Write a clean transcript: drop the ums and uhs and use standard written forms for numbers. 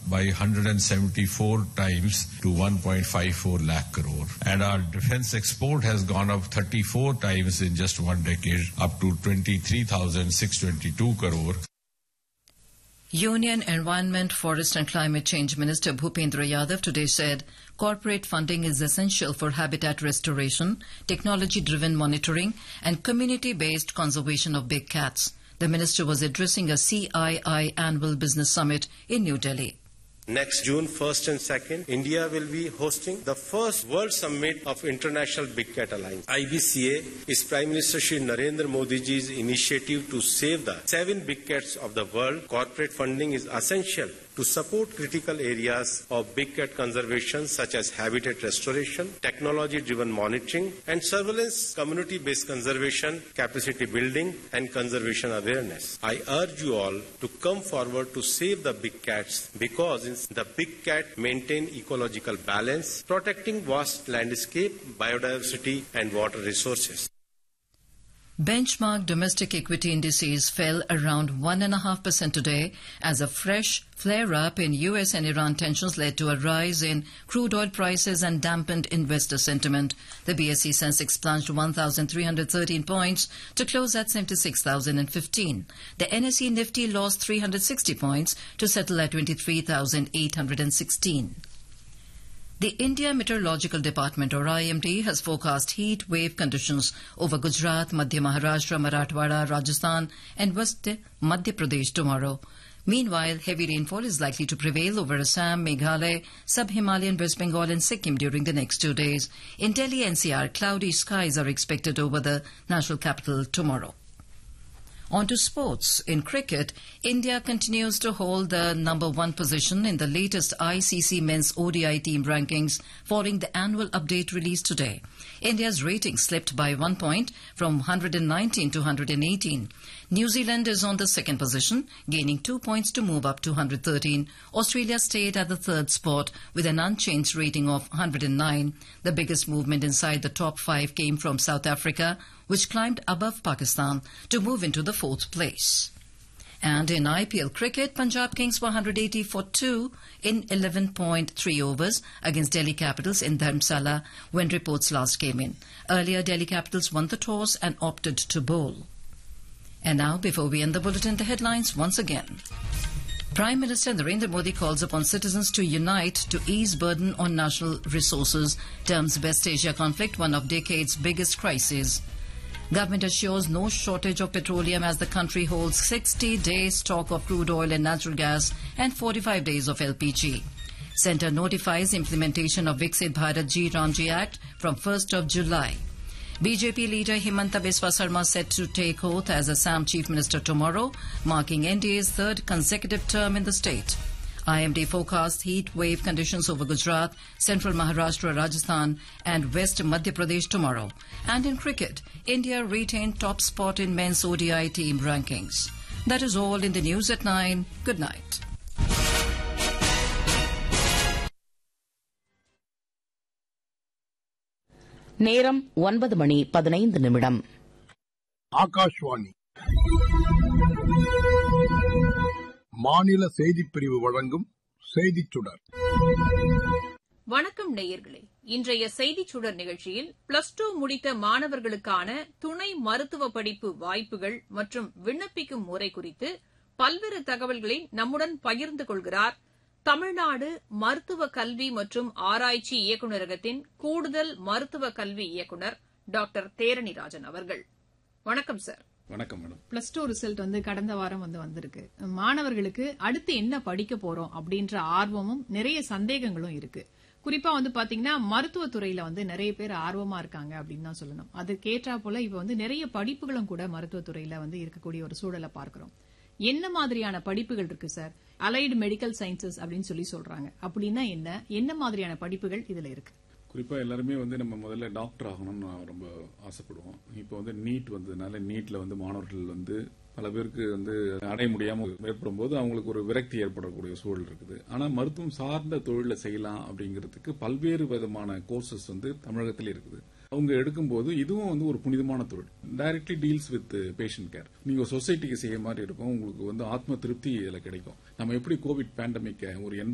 by 174 times to 1.54 lakh crore. And our defense export has gone up 34 times in just one decade, up to 23,622 crore. Union Environment, Forest and Climate Change Minister Bhupendra Yadav today said corporate funding is essential for habitat restoration, technology-driven monitoring and community-based conservation of big cats. The minister was addressing a CII annual business summit in New Delhi. Next June 1st and 2nd, India will be hosting the first World Summit of International Big Cat Alliance. IBCA is Prime Minister Shri Narendra Modi ji's initiative to save the 7 big cats of the world. Corporate funding is essential to support critical areas of big cat conservation such as habitat restoration, technology-driven monitoring and surveillance, community-based conservation, capacity building and conservation awareness. I urge you all to come forward to save the big cats because the big cat maintain ecological balance, protecting vast landscape, biodiversity and water resources. Benchmark domestic equity indices fell around 1.5% today as a fresh flare-up in US and Iran tensions led to a rise in crude oil prices and dampened investor sentiment. The BSE Sensex plunged 1,313 points to close at 76,015. The NSE Nifty lost 360 points to settle at 23,816. The India Meteorological Department, or IMD, has forecast heat wave conditions over Gujarat, Madhya Maharashtra, Marathwada, Rajasthan and West Madhya Pradesh tomorrow. Meanwhile, heavy rainfall is likely to prevail over Assam, Meghalaya, Sub-Himalayan West Bengal and Sikkim during the next 2 days. In Delhi NCR, cloudy skies are expected over the national capital tomorrow. On to sports. In cricket, India continues to hold the number 1 position in the latest ICC men's ODI team rankings following the annual update released today. India's rating slipped by 1 point from 119 to 118. New Zealand is on the 2nd position, gaining 2 points to move up to 113. Australia stayed at the 3rd spot with an unchanged rating of 109. The biggest movement inside the top 5 came from South Africa, which climbed above Pakistan to move into the 4th place. And in IPL cricket, Punjab Kings were 180 for 2 in 11.3 overs against Delhi Capitals in Dharamsala when reports last came in. Earlier, Delhi Capitals won the toss and opted to bowl. And now, before we end the bulletin, the headlines once again. Prime Minister Narendra Modi calls upon citizens to unite to ease burden on national resources, terms West Asia conflict one of decade's biggest crises. Government assures no shortage of petroleum as the country holds 60 days stock of crude oil and natural gas and 45 days of LPG. Centre notifies implementation of Viksit Bharat Ji Ramji Act from 1st of July. BJP leader Himanta Biswa Sarma set to take oath as Assam Chief Minister tomorrow, marking NDA's 3rd consecutive term in the state. IMD forecasts heat wave conditions over Gujarat, central Maharashtra, Rajasthan and West Madhya Pradesh tomorrow. And in cricket, India retained top spot in men's ODI team rankings. That is all in the news at 9. Good night. நேரம் 9:15. ஆகாஷ்வாணி மாநில செய்திப் பிரிவு வழங்கும் செய்திச் சுடர். வணக்கம் நேயர்களே. இன்றைய செய்திச் சுடர் நிகழ்ச்சியில் +2 முடித்த மாணவர்களுக்கான துணை மருத்துவ படிப்பு வாய்ப்புகள் மற்றும் விண்ணப்பிக்கும் முறை குறித்து பல்வேறு தகவல்களை நம்முடன் பகிர்ந்து கொள்கிறார் தமிழ்நாடு மருத்துவ கல்வி மற்றும் ஆராய்ச்சி இயக்குநரகத்தின் கூடுதல் மருத்துவ கல்வி இயக்குநர் டாக்டர் தேரணிராஜன் அவர்கள். வணக்கம் சார். வணக்கம் மேடம். +2 ரிசல்ட் கடந்த வாரம் வந்திருக்கு. மாணவர்களுக்கு அடுத்து என்ன படிக்க போறோம் அப்படின்ற ஆர்வமும் நிறைய சந்தேகங்களும் இருக்கு. குறிப்பா பாத்தீங்கன்னா மருத்துவத்துறையில நிறைய பேர் ஆர்வமா இருக்காங்க அப்படின்னு தான் சொல்லணும். அதுக்கேற்றா போல இப்ப நிறைய படிப்புகளும் கூட மருத்துவத்துறையில இருக்கக்கூடிய ஒரு சூழலை பார்க்கிறோம். என்ன மாதிரியான படிப்புகள் இருக்கு சார்? அலைடு மெடிக்கல் சயின்சஸ் அப்படின்னு சொல்றாங்க. அப்படின்னா என்ன மாதிரியான படிப்புகள் இதுல இருக்கு? குறிப்பா எல்லாருமே நம்ம முதல்ல டாக்டர் ஆகணும்னு ரொம்ப ஆசைப்படுவோம். இப்போ நீட் வந்ததுனால நீட்ல மாணவர்கள் பல பேருக்கு அடைய முடியாம ஏற்படும் போது அவங்களுக்கு ஒரு விரக்தி ஏற்படக்கூடிய சூழல் இருக்குது. ஆனா மருத்துவம் சார்ந்த தொழில செய்யலாம் அப்படிங்கிறதுக்கு பல்வேறு விதமான கோர்சஸ் தமிழகத்தில் இருக்குது. அவங்க எடுக்கும்போது இதுவும் ஒரு புனிதமான தொழில். Directly deals with patient care. நீங்க சொசைட்டிக்கு செய்ய மாதிரி இருக்கும். உங்களுக்கு ஆத்ம திருப்தி இதுல கிடைக்கும். நம்ம எப்படி கோவிட் பேண்டமிக்க ஒரு